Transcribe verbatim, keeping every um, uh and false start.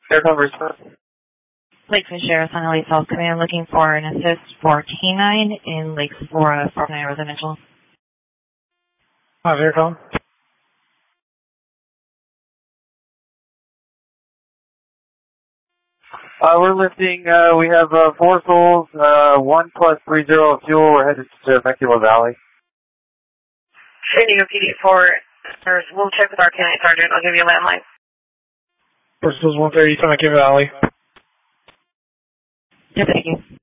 Aircom response. Lakewood Sheriff's on L A South Command looking for an assist for K nine in Lake Sephora, Fortnite Residential. Five Aircom. Uh, we're lifting, uh, we have, uh, four souls, uh, one plus three zero fuel. We're headed to Temecula Valley. San Diego P D four, we'll check with our K nine Sergeant. I'll give you a landline. First was one thirty, Temecula Valley. Yeah, thank you.